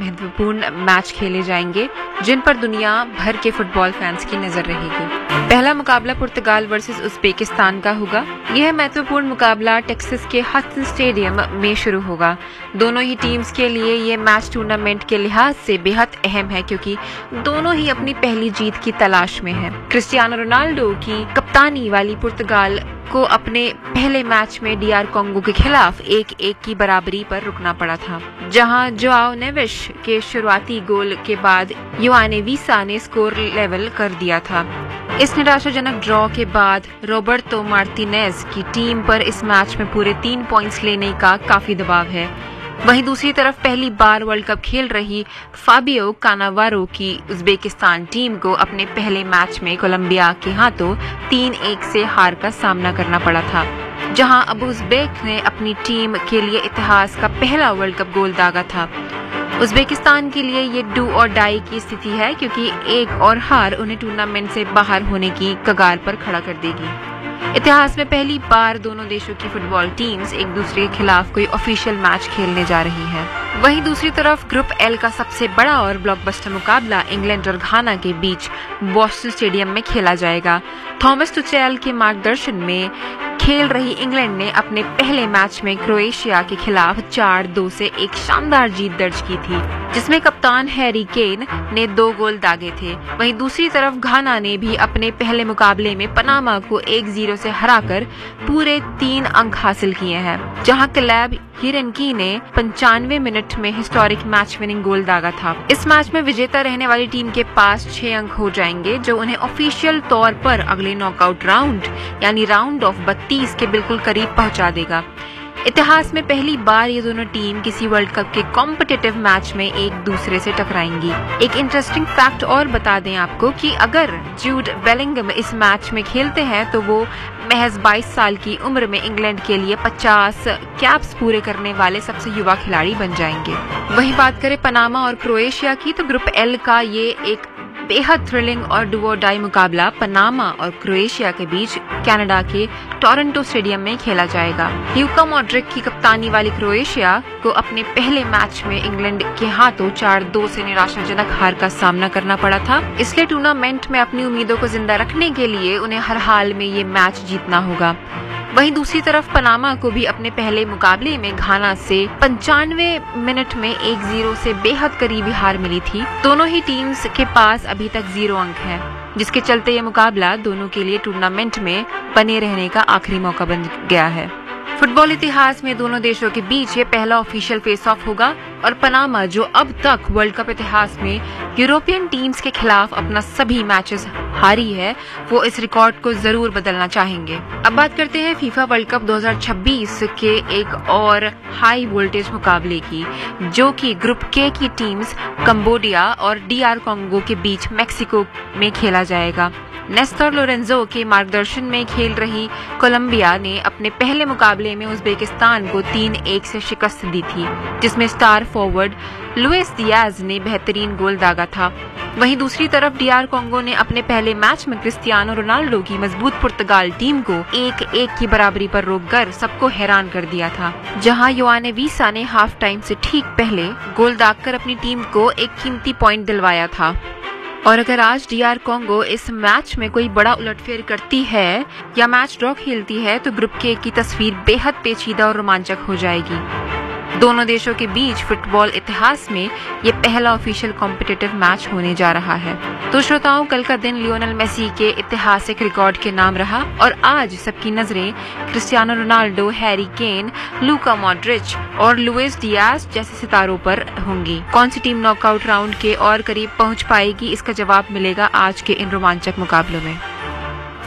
महत्वपूर्ण मैच खेले जाएंगे जिन पर दुनिया भर के फुटबॉल फैंस की नजर रहेगी। पहला मुकाबला पुर्तगाल वर्सेस उज़्बेकिस्तान का होगा। यह महत्वपूर्ण मुकाबला टेक्सास के हडसन स्टेडियम में शुरू होगा। दोनों ही टीम्स के लिए ये मैच टूर्नामेंट के लिहाज से बेहद अहम है क्योंकि दोनों ही अपनी पहली जीत की तलाश में है। क्रिस्टियानो रोनाल्डो की कप्तानी वाली पुर्तगाल को अपने पहले मैच में डीआर कॉन्गो के खिलाफ 1-1 की बराबरी पर रुकना पड़ा था, जहां जोआओ नेवेस के शुरुआती गोल के बाद योआने वीसा ने स्कोर लेवल कर दिया था। इस निराशाजनक ड्रॉ के बाद रोबर्टो मार्टिनेज की टीम पर इस मैच में पूरे 3 पॉइंट्स लेने का काफी दबाव है। वहीं दूसरी तरफ पहली बार वर्ल्ड कप खेल रही फाबियो कानावारो की उज़्बेकिस्तान टीम को अपने पहले मैच में कोलंबिया के हाथों 3-1 से हार का सामना करना पड़ा था, जहां अब उज़्बेक ने अपनी टीम के लिए इतिहास का पहला वर्ल्ड कप गोल दागा था। उज़्बेकिस्तान के लिए ये डू और डाई की स्थिति है क्योंकि एक और हार उन्हें टूर्नामेंट से बाहर होने की कगार पर खड़ा कर देगी। इतिहास में पहली बार दोनों देशों की फुटबॉल टीम्स एक दूसरे के खिलाफ कोई ऑफिशियल मैच खेलने जा रही है। वहीं दूसरी तरफ ग्रुप एल का सबसे बड़ा और ब्लॉकबस्टर मुकाबला इंग्लैंड और घाना के बीच बोस्टन स्टेडियम में खेला जाएगा। थॉमस टुचेल के मार्गदर्शन में खेल रही इंग्लैंड ने अपने पहले मैच में क्रोएशिया के खिलाफ 4-2 से एक शानदार जीत दर्ज की थी, जिसमें कप्तान हैरी केन ने 2 गोल दागे थे। वहीं दूसरी तरफ घाना ने भी अपने पहले मुकाबले में पनामा को 1-0 से हराकर पूरे 3 अंक हासिल किए हैं, जहां क्लैब हिरनकी ने 95 मिनट में हिस्टोरिक मैच विनिंग गोल दागा था। इस मैच में विजेता रहने वाली टीम के पास 6 अंक हो जाएंगे, जो उन्हें ऑफिशियल तौर पर अगले नॉकआउट राउंड यानी राउंड ऑफ 32 के बिल्कुल करीब पहुंचा देगा। इतिहास में पहली बार ये दोनों टीम किसी वर्ल्ड कप के कॉम्पिटिटिव मैच में एक दूसरे से टकराएंगी। एक इंटरेस्टिंग फैक्ट और बता दें आपको कि अगर जूड बेलिंगम इस मैच में खेलते हैं तो वो महज 22 साल की उम्र में इंग्लैंड के लिए 50 कैप्स पूरे करने वाले सबसे युवा खिलाड़ी बन जाएंगे। वहीं बात करें पनामा और क्रोएशिया की, तो ग्रुप एल का ये एक बेहद थ्रिलिंग और डू और डाई मुकाबला पनामा और क्रोएशिया के बीच कनाडा के टोरंटो स्टेडियम में खेला जाएगा। ल्यूका मॉड्रिक की कप्तानी वाली क्रोएशिया को अपने पहले मैच में इंग्लैंड के हाथों 4-2 से निराशाजनक हार का सामना करना पड़ा था, इसलिए टूर्नामेंट में अपनी उम्मीदों को जिंदा रखने के लिए उन्हें हर हाल में ये मैच जीतना होगा। वहीं दूसरी तरफ पनामा को भी अपने पहले मुकाबले में घाना से 95 मिनट में 1-0 से बेहद करीबी हार मिली थी। दोनों ही टीम्स के पास अभी तक 0 अंक है, जिसके चलते ये मुकाबला दोनों के लिए टूर्नामेंट में बने रहने का आखिरी मौका बन गया है। फुटबॉल इतिहास में दोनों देशों के बीच ये पहला ऑफिशियल फेस ऑफ होगा और पनामा, जो अब तक वर्ल्ड कप इतिहास में यूरोपियन टीम्स के खिलाफ अपना सभी मैचेस हारी है, वो इस रिकॉर्ड को जरूर बदलना चाहेंगे। अब बात करते हैं फीफा वर्ल्ड कप 2026 के एक और हाई वोल्टेज मुकाबले की, जो कि ग्रुप के की टीम्स कंबोडिया और डीआर कॉन्गो के बीच मेक्सिको में खेला जाएगा। नेस्टर लोरेंजो के मार्गदर्शन में खेल रही कोलंबिया ने अपने पहले मुकाबले में उज़्बेकिस्तान को 3-1 से शिकस्त दी थी, जिसमें स्टार फॉरवर्ड लुइस डियाज ने बेहतरीन गोल दागा था। वहीं दूसरी तरफ डीआर कॉन्गो ने अपने पहले मैच में क्रिस्टियानो रोनाल्डो की मजबूत पुर्तगाल टीम को 1-1 की बराबरी पर रोककर सबको हैरान कर दिया था, जहां योआने वीसा ने हाफ टाइम से ठीक पहले गोल दागकर अपनी टीम को एक कीमती पॉइंट दिलवाया था। और अगर आज डीआर कॉन्गो इस मैच में कोई बड़ा उलटफेर करती है या मैच ड्रॉ खेलती है तो ग्रुप के की तस्वीर बेहद पेचीदा और रोमांचक हो जाएगी। दोनों देशों के बीच फुटबॉल इतिहास में ये पहला ऑफिशियल कॉम्पिटिटिव मैच होने जा रहा है। तो श्रोताओं, कल का दिन लियोनेल मेसी के ऐतिहासिक रिकॉर्ड के नाम रहा और आज सबकी नजरें Cristiano Ronaldo, Harry Kane, Luka Modric और लुइस डियाज जैसे सितारों पर होंगी। कौन सी टीम नॉकआउट राउंड के और करीब पहुंच पाएगी, इसका जवाब मिलेगा आज के इन रोमांचक मुकाबलों में।